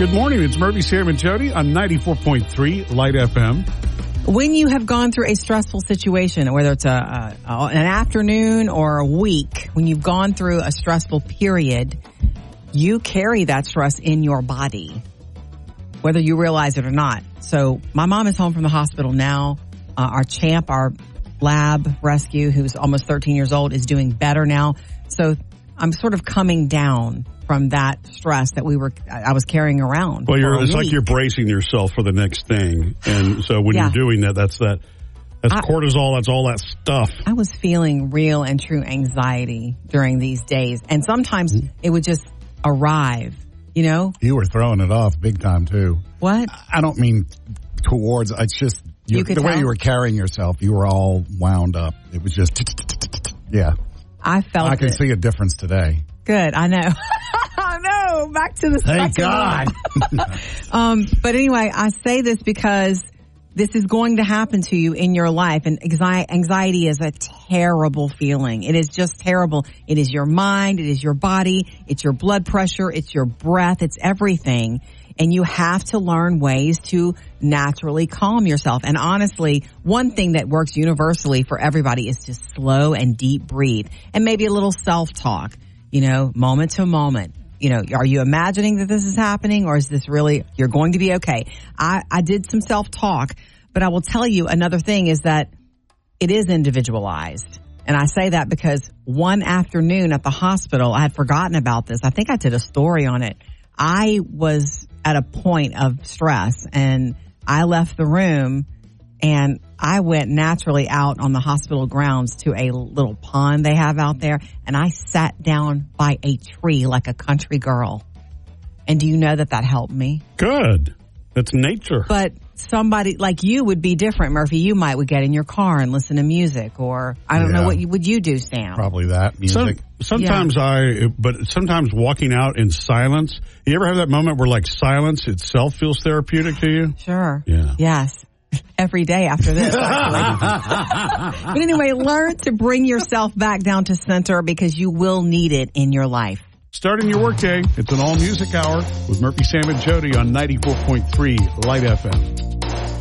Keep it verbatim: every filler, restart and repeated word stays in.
Good morning. It's Murphy, Sam, and Jody on ninety-four point three Light F M. When you have gone through a stressful situation, whether it's a, a an afternoon or a week, when you've gone through a stressful period, you carry that stress in your body, whether you realize it or not. So my mom is home from the hospital now. Uh, our champ, our lab rescue, who's almost thirteen years old, is doing better now. So I'm sort of coming down from that stress that we were, I was carrying around. Well, you're, for a it's week. like you're bracing yourself for the next thing. And so when Yeah. you're doing that, that's that, that's I- cortisol, that's all that stuff. I was feeling real and true anxiety during these days. And sometimes it would just arrive, you know? You were throwing it off big time, too. What? I don't mean towards, it's just you, You could the way tell? you were carrying yourself, you were all wound up. It was just, yeah. I felt I can it. see a difference today. Good. I know. I know. Back to the Thank second God. one. um, but anyway, I say this because this is going to happen to you in your life. And anxi- anxiety is a terrible feeling. It is just terrible. It is your mind. It is your body. It's your blood pressure. It's your breath. It's everything. And you have to learn ways to naturally calm yourself. And honestly, one thing that works universally for everybody is to slow and deep breathe and maybe a little self-talk, you know, moment to moment. You know, are you imagining that this is happening, or is this really, you're going to be okay? I, I did some self-talk, but I will tell you another thing is that it is individualized. And I say that because one afternoon at the hospital, I had forgotten about this. I think I did a story on it. I was at a point of stress and I left the room and I went naturally out on the hospital grounds to a little pond they have out there, and I sat down by a tree like a country girl. And do you know that that helped me? Good. That's nature. But somebody like you would be different, Murphy. You might would get in your car and listen to music, or I don't Yeah. know what you, would you do, Sam? Probably that Some, music. sometimes I, but sometimes walking out in silence. You ever have that moment where like silence itself feels therapeutic to you? Sure. Yeah. Yes. Every day after this, actually. But anyway, learn to bring yourself back down to center because you will need it in your life. Starting your workday, it's an all music hour with Murphy, Sam, and Jody on ninety-four point three Light F M.